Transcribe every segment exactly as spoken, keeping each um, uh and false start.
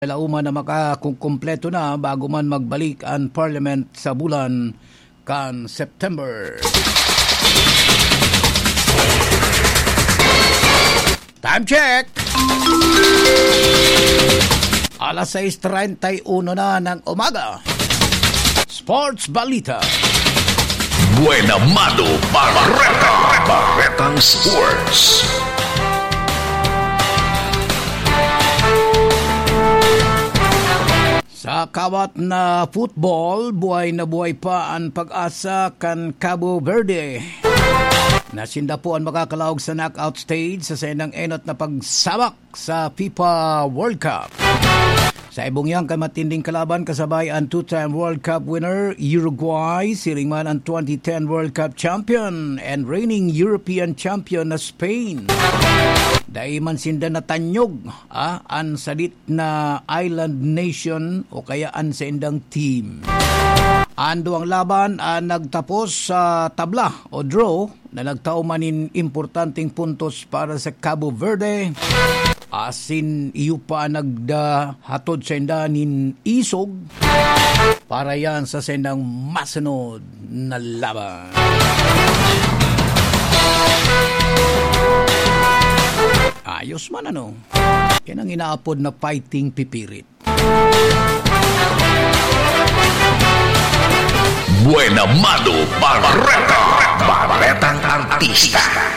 Lauma na makakumpleto na bago man magbalik ang Parliament sa bulan kan September. Time check! Alas sais treinta y uno na ng umaga. Sports Balita. Buena Mano Barreta. Barretang Sports. Sa kawat na football, buhay na buhay pa ang pag-asa kan Cabo Verde. Nasinda po ang makakalawag sa knockout stage sa senang enot na pagsabak sa FIFA World Cup. Sa ibong yang kay matinding kalaban kasabay ang two-time World Cup winner Uruguay, siring man ang twenty ten World Cup champion and reigning European champion na Spain. Dahil man sinda natanyog ah, ang sadit na island nation o kaya ang sa indang team. Ando ang laban ah, nagtapos sa tabla o draw na nagtao manin importanteng puntos para sa Cabo Verde. Asin iyo pa nagdahatod sa indanin isog para yan sa sendang masunod na laban. Ayos man ano. Yan ang inaapod na fighting pipirit. Buena Mano Barreta. Barretang artista.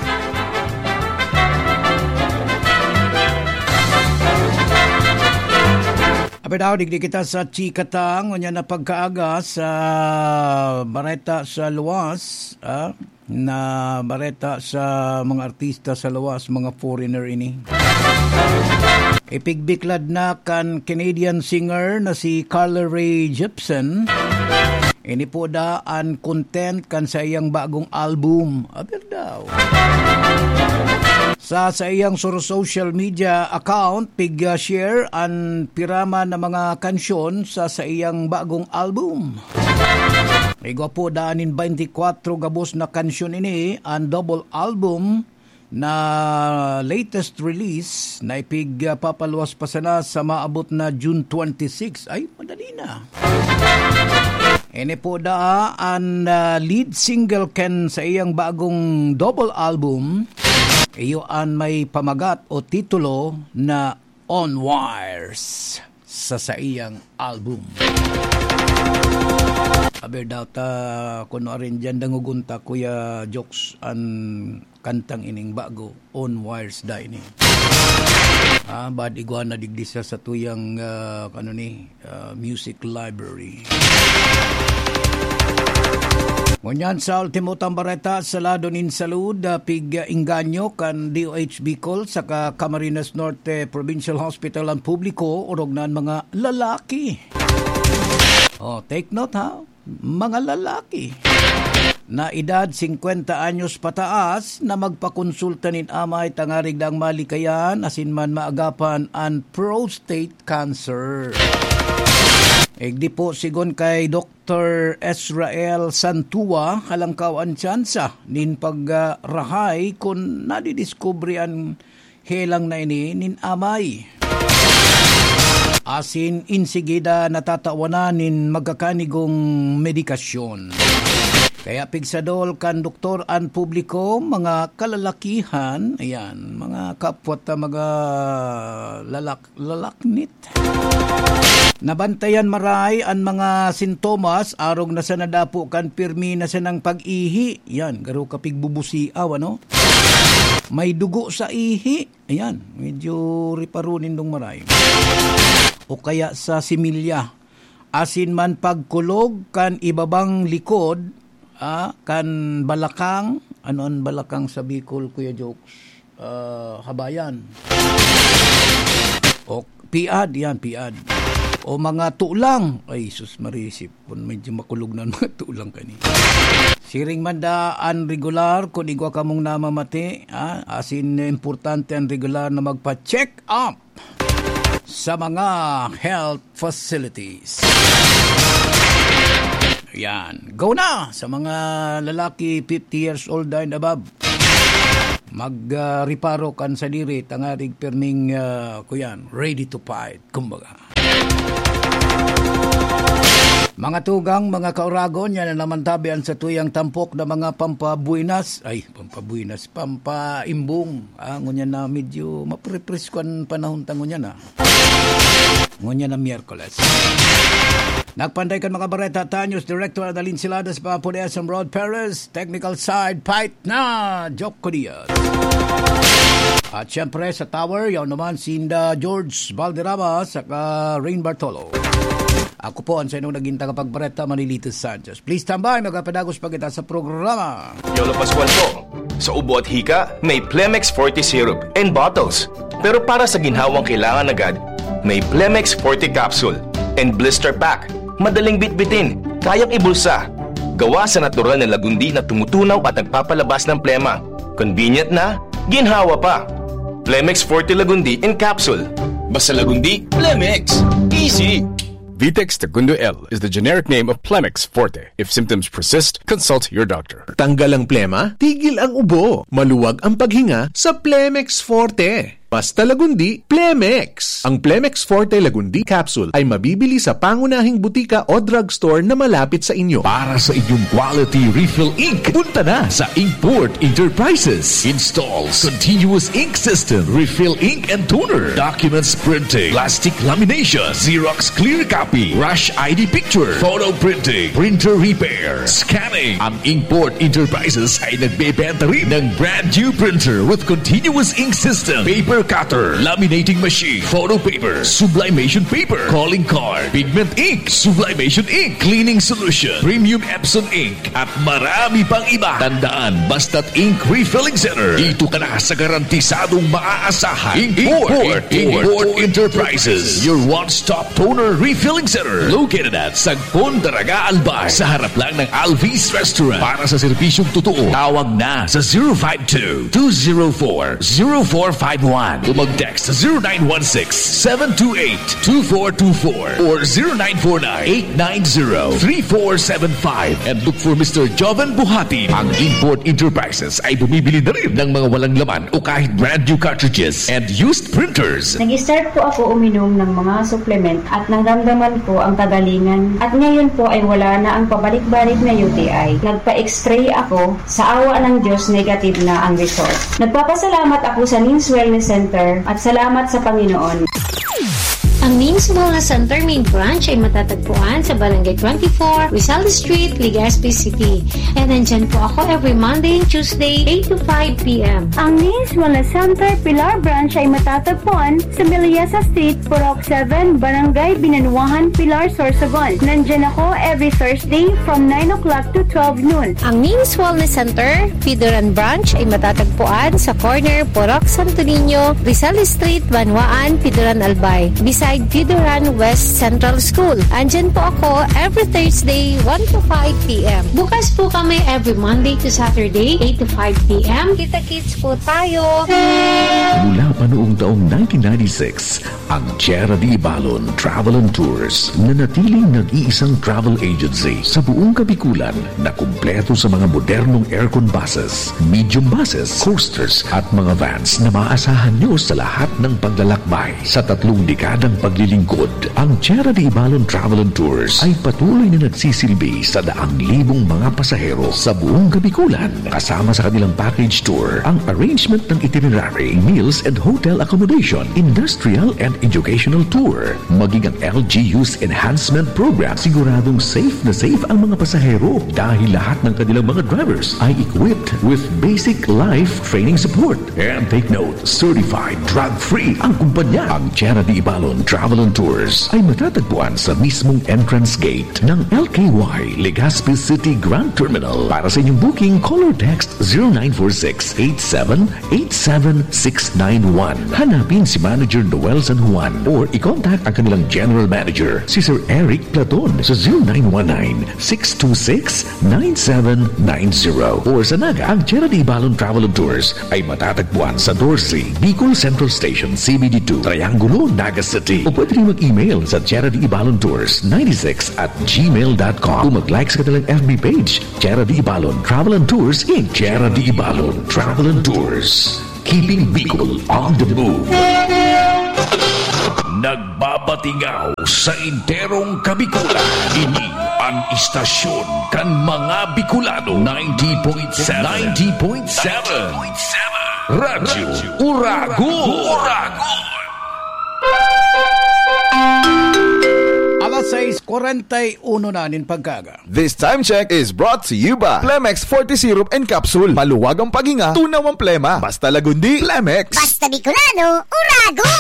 Apedaw, digdi kita sa Chikatang, o niya na pagkaaga sa bareta sa luwas, ah, na bareta sa mga artista sa luwas, mga foreigner ini. Ipigbiklad na kan Canadian singer na si Carly Rae Jepsen. Ini po da ang content kan sa iyang bagong album. Apedaw. Sa sa iyang social media account, pig-share ang pirama ng mga kansyon sa sa iyang bagong album. Igwa po daanin twenty-four gabos na kansyon ini ang double album na latest release na ipig-papaluwas pa sana sa maabot na June twenty-six. Ay, madali na. Ini po da ang uh, lead single ken sa iyang bagong double album. Iyo ang may pamagat o titulo na On Wires sa sa iyang album. Aber daw ta kuno rin dyan dangugunta Kuya Jokes ang kantang ining bago On Wires da ini. Ah, bad iguana digdi sa sa tuyang uh, ano ni uh, music library. Ngunyan sa ultimo tambareta sa lado nin salud, uh, pig uh, inganyo kan D O H Bicol sa Camarines Norte Provincial Hospital ang publiko urog na mga lalaki. Oh, take note ha, mga lalaki na edad fifty anyos pataas na magpakonsulta nin amay tangarig dang malikayan asin man maagapan ang prostate cancer. Egdi po sigon kay Doctor Israel Santua halangkaw ang tsansa nin pagrahay uh, kung nadidiskubre ang helang na ini nin amay. Asin insigida natatawanan nin magkakanigong medikasyon. Kaya pigsadol kan doktor an publiko, mga kalalakihan, ayan, mga kapwat na mga lalak, lalaknit. Nabantayan maray ang mga sintomas, arong na sa nadapo kan pirmi na sa ng pag-ihi. Yan, garo kapig bubusiaw, ano? May dugo sa ihi. Ayan, medyo riparunin dong maray. O kaya sa similya. Asin man pagkulog kan ibabang likod, ah, kan balakang, ano ang balakang sa Bicol, Kuya Jokes? Uh, habayan. O piad, yan, piad. O mga tulang. Ay, sus marisip. Medyo makulog na mga tulang kanina. Siring manda ang regular kung igwa ka mong namamati. Ah, asin importante ang regular na magpa-check up sa mga health facilities. Yan. Go na sa mga lalaki fifty years old and above. Mag-reparo uh, kan sa diri tangarig perning uh, kuyan, ready to fight, kumbaga. Mga tugang, mga kauragon, yan na naman tabian sa tuyang tampok na mga pampabuinas, ay, pampabuinas, pampaimbong. Ah, ngunyan na medyo maprepriskuan panahon tangon yan, ah. Ngunyan na Miyerkules. Nagpanday kan mga bareta, Tanyos, Director Adalin Siladas, Papudeas, Rod Perez, Technical Side, Fight na, Joko Diaz. At syempre sa tower, yaw naman Sinda George Valderrama, saka Rain Bartolo. Ako po ang sa inyong naging tagapagbareta, Manilito Sanchez. Please tambay, magkapadagos pa kita sa programa. Yolo Pascual po. Sa ubo at hika, may Plemex forty syrup and bottles. Pero para sa ginhawang kailangan agad, may Plemex forty capsule and blister pack. Madaling bitbitin, kayang ibulsa. Gawa sa natural na lagundi na tumutunaw at nagpapalabas ng plema. Convenient na, ginhawa pa. Plemex forty Lagundi in capsule. Basta Lagundi, Plemex. Easy! Vitex Segundo L is the generic name of Plemex Forte. If symptoms persist, consult your doctor. Tanggal ang plema, tigil ang ubo. Maluwag ang paghinga sa Plemex Forte. Basta Lagundi, Plemex. Ang Plemex Forte Lagundi Capsule ay mabibili sa pangunahing butika o drugstore na malapit sa inyo. Para sa inyong quality refill ink, punta na sa Inkport Enterprises. Installs continuous ink system, refill ink and toner, documents printing, plastic lamination, Xerox clear copy, Rush I D picture, photo printing, printer repair, scanning. Ang Inkport Enterprises ay nagbebenta rin ng brand new printer with continuous ink system, paper cutter, laminating machine, photo paper, sublimation paper, calling card, pigment ink, sublimation ink, cleaning solution, premium Epson ink, at marami pang iba. Tandaan, basta't ink refilling center. Dito ka na sa garantisadong maaasahan. Inkport, Inkport, Inkport Enterprises, your one-stop toner refilling center. Located at Sagpon, Daraga, Albay, sa harap lang ng Alvis Restaurant. Para sa serbisyong totoo, tawag na sa zero five two, two zero four, zero four five one. O mag-text sa zero nine one six, seven two eight, two four two four or zero nine four nine, eight nine zero, three four seven five and look for Mister Joven Buhati. Ang Inkport Enterprises ay bumibili na rin ng mga walang laman o kahit brand new cartridges and used printers. Nag-start po ako uminom ng mga supplement at nangramdaman ko ang kagalingan at ngayon po ay wala na ang pabalik-balik na U T I. Nagpa-x-ray ako, sa awa ng Diyos negative na ang result. Nagpapasalamat ako sa Nins Wellness Center at salamat sa Panginoon. Ang Nins Wellness Center main branch ay matatagpuan sa Barangay twenty-four, Rizal Street, Legazpi City. And nandyan po ako every Monday and Tuesday, eight to five p.m. Ang Nins Wellness Center Pilar branch ay matatagpuan sa Meliasa Street, Purok seven, Barangay Binanuahan, Pilar, Sorsogon. Nandyan ako every Thursday from nine o'clock to twelve noon. Ang Nins Wellness Center Pidoran branch ay matatagpuan sa corner Purok Santo Niño, Rizal Street, Banwaan, Pidoran, Albay. Beside Pidoran West Central School. Andyan po ako every Thursday, one to five p.m. Bukas po kami every Monday to Saturday, eight to five p.m. Kita-kits po tayo! Mula pa noong taong nineteen ninety-six, ang Tierra de Ibalon Travel and Tours na natiling nag-iisang travel agency sa buong Kabikulan na kumpleto sa mga modernong aircon buses, medium buses, coasters at mga vans na maaasahan nyo sa lahat ng paglalakbay. Sa tatlong dekadang paglilingkod, ang Tierra de Ibalon Travel and Tours ay patuloy na nagsisilbi sa daang libong mga pasahero sa buong Kabikulan. Kasama sa kanilang package tour, ang arrangement ng itinerary, meals and hotel accommodation, industrial and educational tour, maging ang L G U's enhancement program. Siguradong safe na safe ang mga pasahero dahil lahat ng kanilang mga drivers ay equipped with basic life training support. And take note, certified drug-free ang kumpanya. Ang Tierra de Ibalon Travel and Tours ay matatagpuan sa mismong entrance gate ng L K Y Legazpi City Grand Terminal. Para sa inyong booking, call or text zero nine four six, eight seven eight seven six nine one. Hanapin si Manager Noel San Juan or i-contact ang kanilang General Manager, si Sir Eric Platon sa zero nine one nine, six two six, nine seven nine zero. Or sa Naga, ang Tierra de Ibalon Travel and Tours ay matatagpuan sa Dorsey, Bicol Central Station, C B D two, Triangulo, Naga City. O pwede rin mag-email sa Tierra de Ibalon Tours ninety-six at gmail dot com o mag-like sa kanilang F B page, Tierra de Ibalon Travel and Tours Incorporated. Tierra de Ibalon Travel and Tours, keeping Bicol on the move. nagbabatingaw sa enterong Kabikulan. Ini ang istasyon kan mga Bicolano. ninety point seven ninety point seven Radyo Uragon. Uragon. Alas sais forty-one na nin pagkaga. This time check is brought to you by Plemex forty Syrup and Capsule. Maluwag ang paghinga, tunaw ang plema. Basta Lagundi, Plemex. Basta Bicolano, Uragon.